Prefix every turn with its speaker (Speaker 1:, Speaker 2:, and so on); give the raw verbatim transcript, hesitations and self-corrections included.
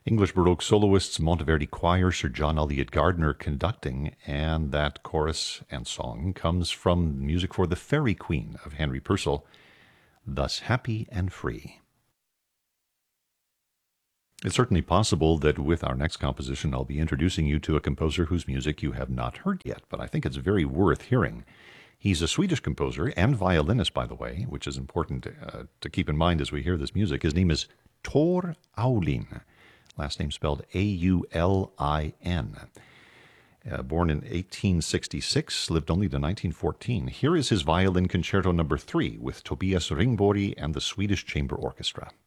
Speaker 1: English Baroque soloists, Monteverdi Choir, Sir John Eliot Gardiner conducting, and that chorus and song comes from music for the Fairy Queen of Henry Purcell, Thus Happy and Free. It's certainly possible that with our next composition, I'll be introducing you to a composer whose music you have not heard yet, but I think it's very worth hearing. He's a Swedish composer and violinist, by the way, which is important uh, to keep in mind as we hear this music. His name is Tor Aulin. Last name spelled A U L I N. Uh, born in eighteen sixty-six, lived only to nineteen fourteen. Here is his Violin Concerto number three with Tobias Ringbori and the Swedish Chamber Orchestra.